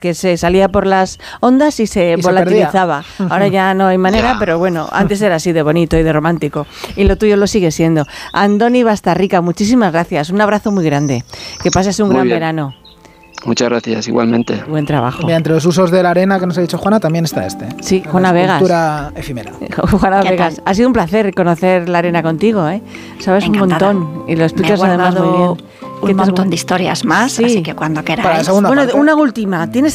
que se salía por las ondas y se volatilizaba. Ahora ya no hay manera, pero bueno, antes era así de bonito y de romántico. Y lo tuyo lo sigue siendo. Andoni Bastarrica, muchísimas gracias. Un abrazo muy grande. Que pases un gran verano. Muchas gracias, igualmente. Buen trabajo. Mira, entre los usos de la arena que nos ha dicho Juana, también está este. Sí, Juana Vegas. Cultura efímera. Juana Vegas. Ha sido un placer conocer la arena contigo, ¿eh? Sabes Encantada. un montón y lo explicas además muy bien. Un montón de historias más, así que cuando queráis. Bueno, una última. ¿Tienes